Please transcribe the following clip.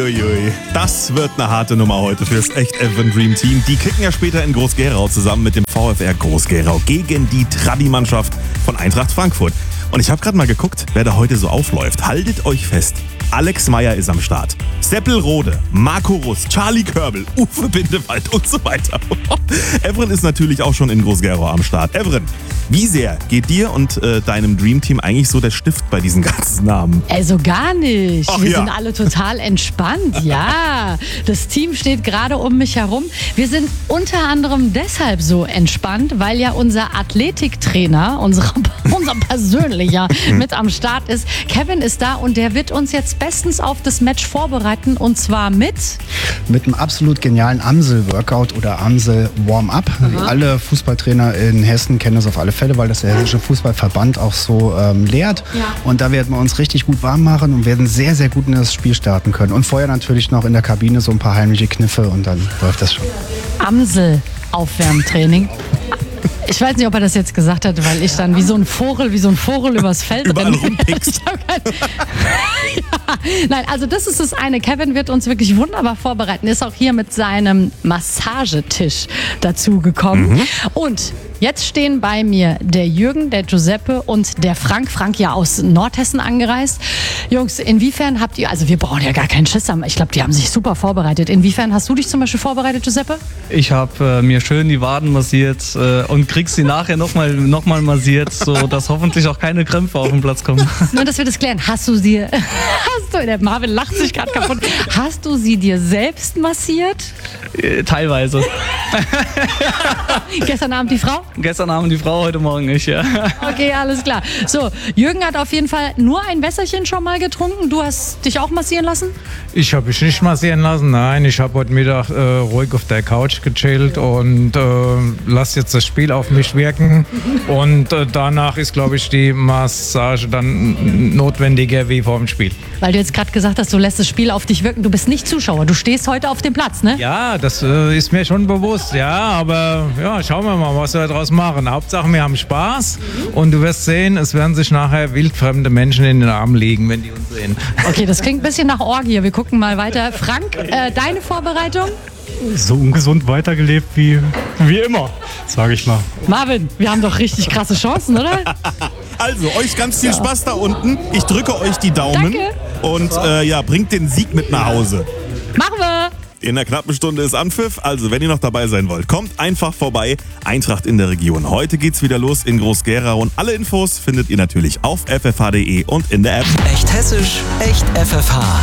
Uiuiui. Das wird eine harte Nummer heute fürs Echt F1 Dream Team. Die kicken ja später in Groß-Gerau zusammen mit dem VfR Groß-Gerau gegen die Tradi-Mannschaft von Eintracht Frankfurt. Und ich habe gerade mal geguckt, wer da heute so aufläuft. Haltet euch fest. Alex Meyer ist am Start. Seppel Rode, Marco Russ, Charlie Körbel, Uwe Bindewald und so weiter. Evren ist natürlich auch schon in Groß-Gerau am Start. Evren, wie sehr geht dir und deinem Dreamteam eigentlich so der Stift bei diesen ganzen Namen? Also gar nicht. Ach, Wir ja. sind alle total entspannt. Ja, das Team steht gerade um mich herum. Wir sind unter anderem deshalb so entspannt, weil ja unser Athletiktrainer, unser persönlicher, mit am Start ist. Kevin ist da und der wird uns jetzt bestens auf das Match vorbereiten und zwar mit einem absolut genialen Amsel-Workout oder Amsel-Warm-Up. Alle Fußballtrainer in Hessen kennen das auf alle Fälle, weil das der Hessische Fußballverband auch so lehrt. Ja. Und da werden wir uns richtig gut warm machen und werden sehr, sehr gut in das Spiel starten können. Und vorher natürlich noch in der Kabine so ein paar heimliche Kniffe und dann läuft das schon. Amsel-Aufwärmtraining. Ich weiß nicht, ob er das jetzt gesagt hat, weil ich dann wie so ein Vogel übers Feld Überall renne. rumpickst. Ja, nein, also das ist das eine. Kevin wird uns wirklich wunderbar vorbereiten. Ist auch hier mit seinem Massagetisch dazu gekommen. Und jetzt stehen bei mir der Jürgen, der Giuseppe und der Frank. Frank ja aus Nordhessen angereist. Jungs, inwiefern habt ihr, also wir brauchen ja gar keinen Schiss haben. Ich glaube, die haben sich super vorbereitet. Inwiefern hast du dich zum Beispiel vorbereitet, Giuseppe? Ich habe mir schön die Waden massiert und krieg sie nachher noch mal massiert, so dass hoffentlich auch keine Krämpfe auf den Platz kommen. Nur, dass wir das klären. Der Marvin lacht sich gerade kaputt. Hast du sie dir selbst massiert? Teilweise. Gestern Abend die Frau? Gestern Abend die Frau, heute Morgen ich, ja. Okay, alles klar. So, Jürgen hat auf jeden Fall nur ein Wässerchen schon mal getrunken. Du hast dich auch massieren lassen? Ich habe mich nicht massieren lassen, nein. Ich habe heute Mittag ruhig auf der Couch gechillt und lasse jetzt das Spiel auf mich wirken. Und danach ist, glaube ich, die Massage dann notwendiger wie vor dem Spiel. Weil du jetzt gerade gesagt hast, du lässt das Spiel auf dich wirken. Du bist nicht Zuschauer, du stehst heute auf dem Platz, ne? Ja, das ist mir schon bewusst, ja. Aber ja, schauen wir mal, was wir daraus machen. Hauptsache, wir haben Spaß und du wirst sehen, es werden sich nachher wildfremde Menschen in den Arm liegen, wenn die uns sehen. Okay, das klingt ein bisschen nach Orgie. Wir gucken mal weiter. Frank, deine Vorbereitung? So ungesund weitergelebt wie immer, sage ich mal. Marvin, wir haben doch richtig krasse Chancen, oder? Also, euch ganz viel Spaß da unten. Ich drücke euch die Daumen. Danke. Und bringt den Sieg mit nach Hause. Machen wir! In einer knappen Stunde ist Anpfiff, also wenn ihr noch dabei sein wollt, kommt einfach vorbei. Eintracht in der Region. Heute geht's wieder los in Groß-Gerau und alle Infos findet ihr natürlich auf ffh.de und in der App. Echt hessisch, echt FFH.